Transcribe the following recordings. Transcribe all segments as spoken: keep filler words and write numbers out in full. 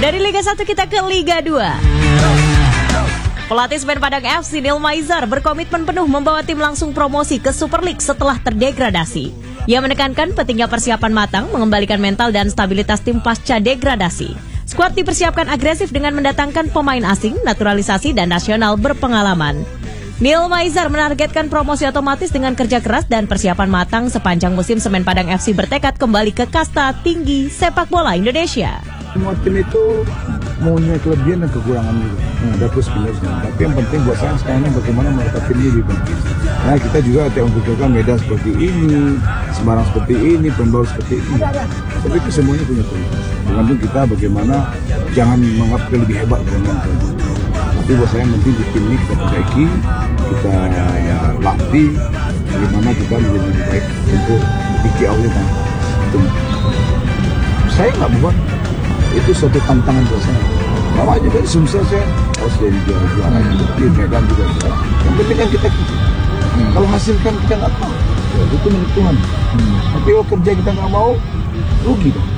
Dari Liga satu kita ke Liga dua. Pelatih Semen Padang F C Neil Maizar berkomitmen penuh membawa tim langsung promosi ke Super League setelah terdegradasi. Ia menekankan pentingnya persiapan matang, mengembalikan mental dan stabilitas tim pasca degradasi. Skuad dipersiapkan agresif dengan mendatangkan pemain asing, naturalisasi dan nasional berpengalaman. Neil Maizar menargetkan promosi otomatis dengan kerja keras dan persiapan matang sepanjang musim. Semen Padang F C bertekad kembali ke kasta tinggi sepak bola Indonesia. Semua tim itu punya kelebihan dan kekurangan juga. Hmm, ada plus minusnya. Tapi yang penting buat saya sekarang ini bagaimana mereka timnya lebih penting. Nah kita juga ada membutuhkan medan seperti ini, Semarang seperti ini, Pembaur seperti ini. Tapi itu semuanya punya kualitas. Tergantung kita bagaimana jangan menganggap kita lebih hebat dengan itu. Tapi buat saya yang penting di tim ini kita perbaiki, kita ya, latih, bagaimana kita menjadi lebih baik untuk pikir awalnya. Itu saya nggak buat itu suatu tantangan buat saya. Sama aja dari Sumsel saya harus jadi juara-juara juga, di Medan juga juara. Yang penting kan kita hmm. kalau hasilkan kita nggak tahu, ya, itu milik Tuhan. Hmm. Tapi kalau kerja kita nggak mau, rugi dong.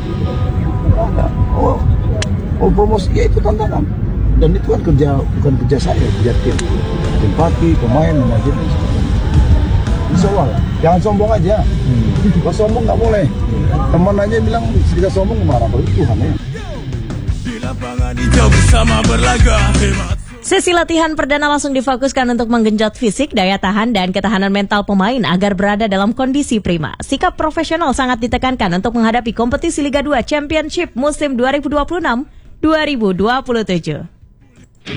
Oh, oh promosi ya itu tantangan. Dan itu kan kerja bukan kerja saya, kerja tim, tim pelatih, pemain, manajer dan sebagainya. Insya Allah, jangan sombong aja. Hmm. Kalau sombong nggak boleh. Teman aja bilang sedikit sombong marah, kalau itu Tuhan ya. Sesi latihan perdana langsung difokuskan untuk menggenjot fisik, daya tahan, dan ketahanan mental pemain agar berada dalam kondisi prima. Sikap profesional sangat ditekankan untuk menghadapi kompetisi Liga dua Championship musim dua ribu dua puluh enam dua ribu dua puluh tujuh.